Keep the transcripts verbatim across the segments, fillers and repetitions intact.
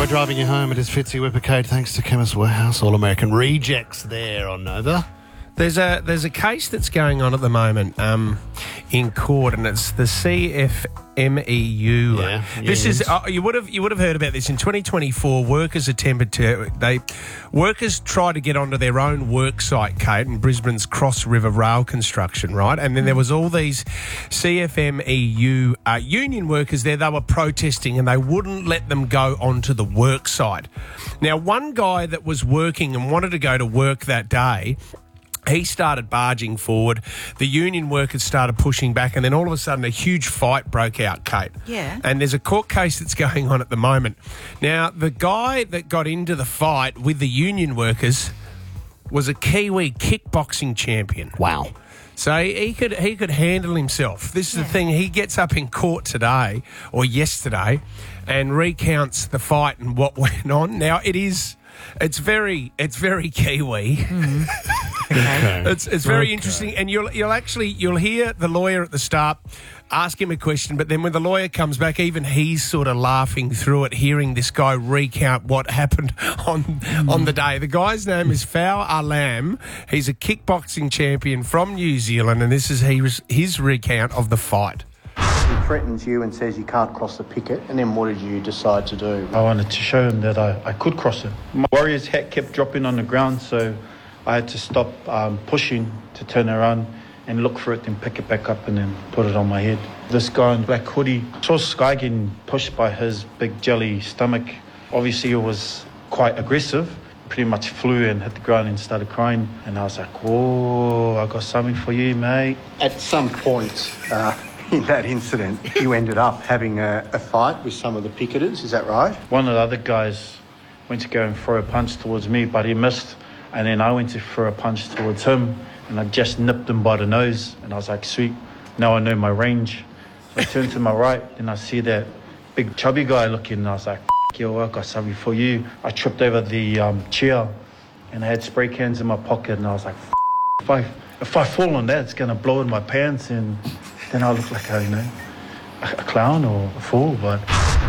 We're driving you home. It is Fitzy Whippercade. Thanks to Chemist Warehouse. All American Rejects there on Nova. There's a there's a case that's going on at the moment um, in court, and it's the C F M E U. Yeah, this unions. is uh, you would have you would have heard about this in twenty twenty-four. Workers attempted to they workers tried to get onto their own work site, Kate, in Brisbane's Cross River Rail Construction, right? And then there was all these C F M E U uh, union workers there. They were protesting, and they wouldn't let them go onto the work site. Now, one guy that was working and wanted to go to work that day, he started barging forward. The union workers started pushing back, and then all of a sudden a huge fight broke out, Kate. Yeah. And there's a court case that's going on at the moment. Now, the guy that got into the fight with the union workers was a Kiwi kickboxing champion. Wow. So he could he could handle himself. This is Yeah. the thing. He gets up in court today or yesterday and recounts the fight and what went on. Now, it is... It's very, it's very Kiwi. Mm. Okay. It's it's very Okay. interesting, and you'll you'll actually you'll hear the lawyer at the start ask him a question, but then when the lawyer comes back, even he's sort of laughing through it, hearing this guy recount what happened on Mm. on the day. The guy's name is Fao Alam. He's a kickboxing champion from New Zealand, and this is his his recount of the fight. He threatens you and says you can't cross the picket, and then what did you decide to do? I wanted to show him that I, I could cross it. My warrior's hat kept dropping on the ground, so I had to stop um, pushing to turn around and look for it, then pick it back up and then put it on my head. This guy in black hoodie saw Sky getting pushed by his big jelly stomach. Obviously it was quite aggressive. Pretty much flew and hit the ground and started crying. And I was like, whoa, I got something for you, mate. At some point uh, in that incident, you ended up having a, a fight with some of the picketers, is that right? One of the other guys went to go and throw a punch towards me, but he missed. And then I went to throw a punch towards him, and I just nipped him by the nose. And I was like, sweet, now I know my range. So I turned to my right, and I see that big chubby guy looking, and I was like, F*** yo, I got something for you. I tripped over the um, chair, and I had spray cans in my pocket, and I was like, F***, if I, if I fall on that, it's going to blow in my pants, and then I look like a, you know, a, a clown or a fool, but...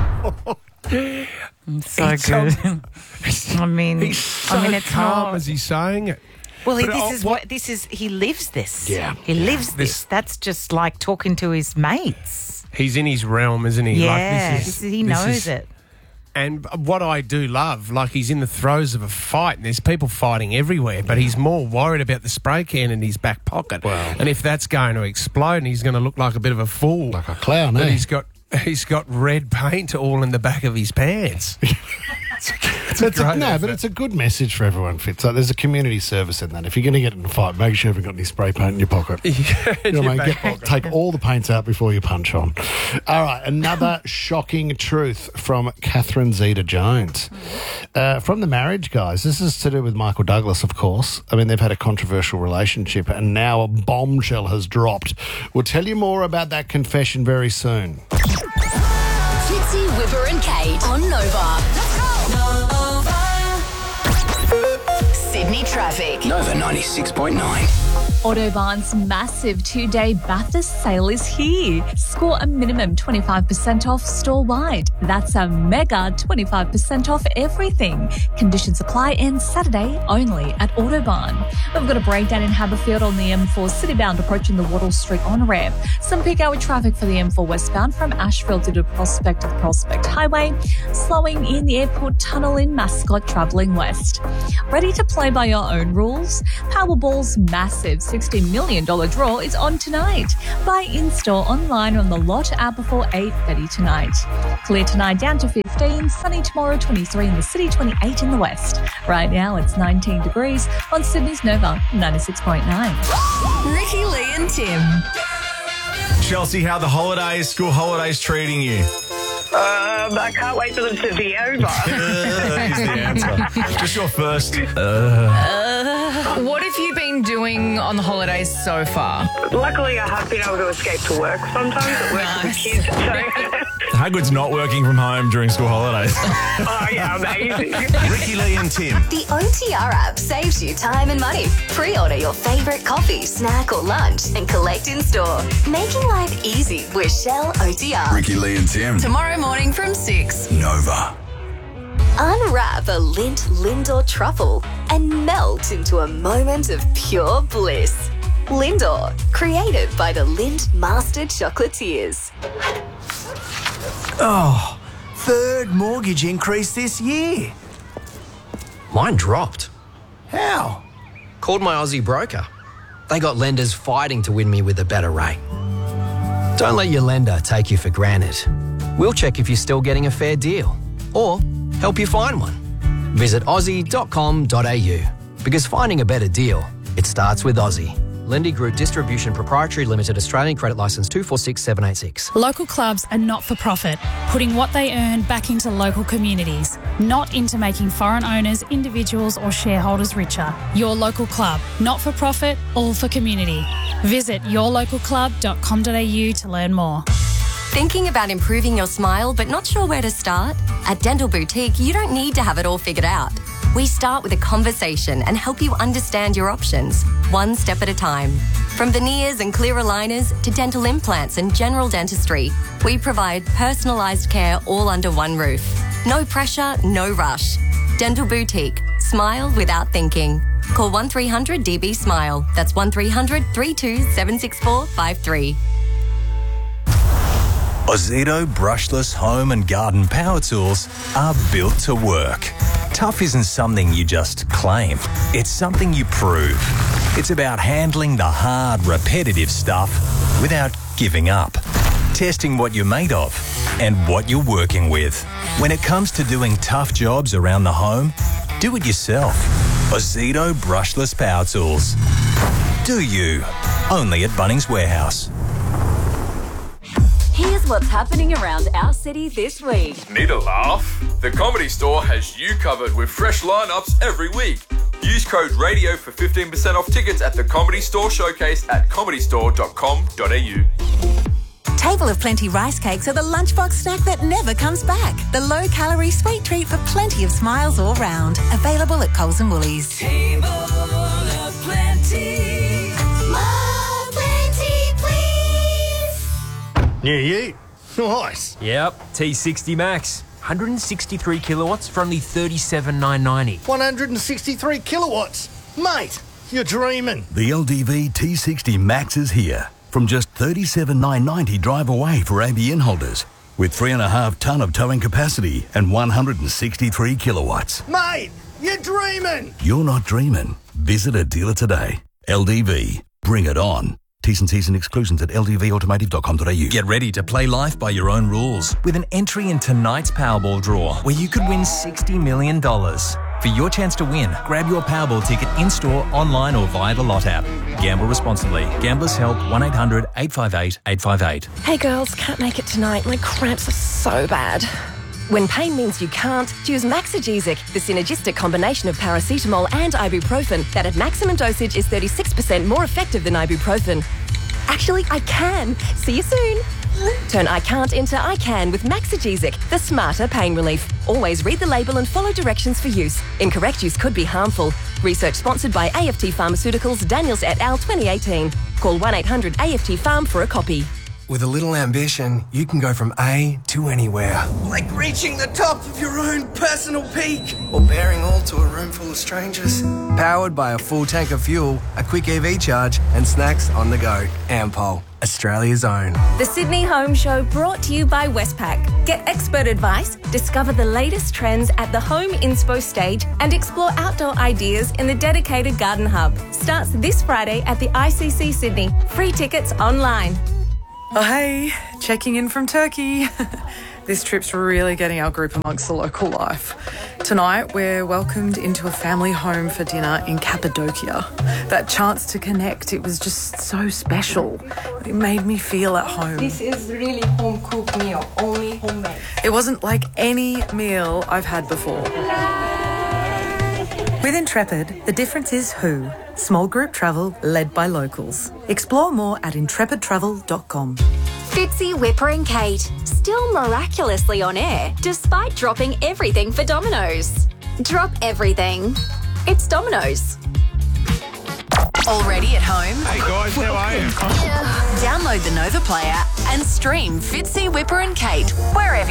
So He's good. so- I mean, He's so I mean, it's calm not. as he's saying it. Well, he, But, this oh, is what- what this is. He lives this. Yeah. He lives This- this. That's just like talking to his mates. He's in his realm, isn't he? Yeah, like, this is, this is- he this knows is- it. And what I do love, like he's in the throes of a fight and there's people fighting everywhere, but he's more worried about the spray can in his back pocket. Well. And if that's going to explode and he's going to look like a bit of a fool. Like a clown, But eh? he's got he's got red paint all in the back of his pants. It's a, great no, effort. but it's a good message for everyone, Fitz. Like, there's a community service in that. If you're going to get in a fight, make sure you haven't got any spray paint in your pocket. Yeah, in You know your what I mean? back Get- pocket. take all the paints out before you punch on. All right, another shocking truth from Catherine Zeta-Jones. Uh, from the marriage, guys, this is to do with Michael Douglas, of course. I mean, they've had a controversial relationship and now a bombshell has dropped. We'll tell you more about that confession very soon. Fitzy, Whipper and Kate on Nova. Let's go. Nova. Sydney traffic. Nova ninety-six point nine. Autobahn's massive two-day Bathurst sale is here. Score a minimum twenty-five percent off store-wide. That's a mega twenty-five percent off everything. Conditions apply and Saturday only at Autobahn. We've got a breakdown in Haberfield on the M four citybound approaching the Wattle Street on-ramp. Some peak hour traffic for the M four westbound from Ashfield to the Prospect to the Prospect Highway. Slowing in the airport tunnel in Mascot travelling west. Ready to play by your own rules? Powerball's massive sixty million dollars draw is on tonight. Buy in-store, online, on the Lot app before eight thirty tonight. Clear tonight down to fifteen, sunny tomorrow twenty-three in the city, twenty-eight in the west. Right now it's nineteen degrees on Sydney's Nova ninety-six point nine. Ricky, Lee and Tim. Chelsea, how the holidays, school holidays treating you? Um, I can't wait for them to be over. Uh, is the answer. Just your first. What have you been doing on the holidays so far? Luckily, I have been able to escape to work sometimes at work with the kids. So, How good's not working from home during school holidays? oh yeah, amazing. Ricky, Lee and Tim. The O T R app saves you time and money. Pre-order your favourite coffee, snack or lunch and collect in store. Making life easy with Shell O T R. Ricky, Lee and Tim. Tomorrow morning from six. Nova. Unwrap a Lindt Lindor truffle and melt into a moment of pure bliss. Lindor, created by the Lindt Master Chocolatiers. Oh, third mortgage increase this year. Mine dropped. How? Called my Aussie broker. They got lenders fighting to win me with a better rate. Don't let your lender take you for granted. We'll check if you're still getting a fair deal or help you find one. Visit aussie dot com dot a u because finding a better deal, it starts with Aussie. Lendy Group Distribution Proprietary Limited, Australian Credit Licence two four six seven eight six. Local clubs are not for profit, putting what they earn back into local communities, not into making foreign owners, individuals or shareholders richer. Your local club, not for profit, all for community. Visit your local club dot com dot a u to learn more. Thinking about improving your smile but not sure where to start? At Dental Boutique, you don't need to have it all figured out. We start with a conversation and help you understand your options, one step at a time. From veneers and clear aligners to dental implants and general dentistry, we provide personalised care all under one roof. No pressure, no rush. Dental Boutique. Smile without thinking. Call one three hundred D B SMILE. That's one three hundred, three two seven six four five three. Ozito brushless home and garden power tools are built to work. Tough isn't something you just claim. It's something you prove. It's about handling the hard, repetitive stuff without giving up. Testing what you're made of and what you're working with. When it comes to doing tough jobs around the home, do it yourself. Ozito brushless power tools. Do you? Only at Bunnings Warehouse. Here's what's happening around our city this week. Need a laugh? The Comedy Store has you covered with fresh lineups every week. Use code RADIO for fifteen percent off tickets at the Comedy Store Showcase at comedy store dot com dot a u. Table of Plenty rice cakes are the lunchbox snack that never comes back. The low-calorie sweet treat for plenty of smiles all round. Available at Coles and Woolies. Table of Plenty. Yeah, you. Nice. Yep, T sixty Max. one hundred sixty-three kilowatts for only thirty-seven thousand nine hundred ninety. one hundred sixty-three kilowatts. Mate, you're dreaming. The L D V T sixty Max is here. From just thirty-seven thousand nine hundred ninety drive away for A B N holders. With three and a half tonne of towing capacity and one hundred sixty-three kilowatts. Mate, you're dreaming. You're not dreaming. Visit a dealer today. L D V. Bring it on. T's and C's and exclusions at l d v automotive dot com dot a u. Get ready to play life by your own rules with an entry in tonight's Powerball draw where you could win sixty million dollars. For your chance to win, grab your Powerball ticket in-store, online or via the Lot app. Gamble responsibly. Gamblers Help one eight hundred eight five eight eight five eight. Hey girls, can't make it tonight. My cramps are so bad. When pain means you can't, choose Maxigesic, the synergistic combination of paracetamol and ibuprofen that at maximum dosage is thirty-six percent more effective than ibuprofen. Actually, I can. See you soon. Turn I can't into I can with Maxigesic, the smarter pain relief. Always read the label and follow directions for use. Incorrect use could be harmful. Research sponsored by A F T Pharmaceuticals, Daniels et al. twenty eighteen. Call one eight hundred A F T Pharm for a copy. With a little ambition, you can go from A to anywhere. Like reaching the top of your own personal peak. Or bearing all to a room full of strangers. Powered by a full tank of fuel, a quick E V charge, and snacks on the go. Ampol, Australia's own. The Sydney Home Show brought to you by Westpac. Get expert advice, discover the latest trends at the Home Inspo stage, and explore outdoor ideas in the dedicated Garden Hub. Starts this Friday at the I C C Sydney. Free tickets online. Oh, hey, checking in from Turkey. This trip's really getting our group amongst the local life. Tonight, we're welcomed into a family home for dinner in Cappadocia. That chance to connect, it was just so special. It made me feel at home. This is really home-cooked meal, only homemade. It wasn't like any meal I've had before. With Intrepid, the difference is who. Small group travel led by locals. Explore more at intrepid travel dot com. Fitzy, Whipper and Kate, still miraculously on air despite dropping everything for Domino's. Drop everything. It's Domino's. Already at home? Hey guys, how are you? Download the Nova Player and stream Fitzy, Whipper and Kate wherever